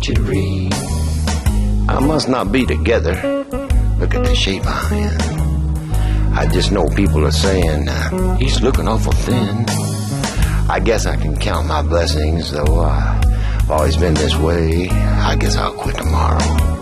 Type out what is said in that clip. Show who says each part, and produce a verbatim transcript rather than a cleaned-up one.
Speaker 1: get you to read. I must not be together. Look at the shape I'm in. I just know people are saying, uh, he's looking awful thin. I guess I can count my blessings, though I've always been this way. I guess I'll quit tomorrow.